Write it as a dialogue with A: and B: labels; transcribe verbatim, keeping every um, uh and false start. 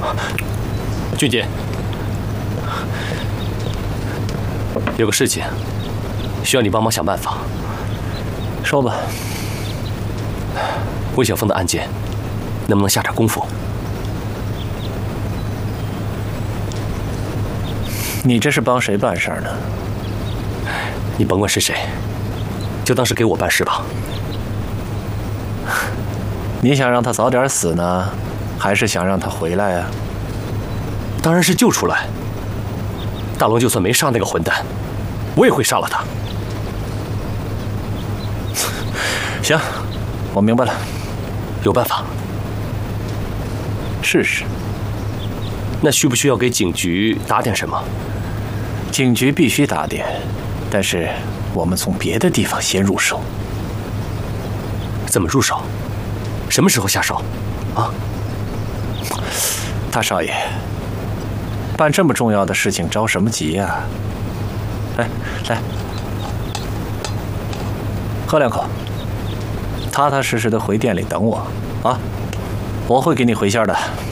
A: 俊杰，有个事情需要你帮忙想办法。
B: 说吧。
A: 魏小凤的案件，能不能下点功夫？
B: 你这是帮谁办事呢？
A: 你甭管是谁，就当是给我办事吧。
B: 你想让他早点死呢，还是想让他回来啊？
A: 当然是救出来。大龙就算没杀那个混蛋，我也会杀了他。
B: 行，我明白了。
A: 有办法？
B: 试试。
A: 那需不需要给警局打点什么？
B: 警局必须打点，但是我们从别的地方先入手。
A: 怎么入手？什么时候下手？啊？
B: 大少爷，办这么重要的事情着什么急呀？来来，喝两口，踏踏实实的回店里等我啊！我会给你回信的。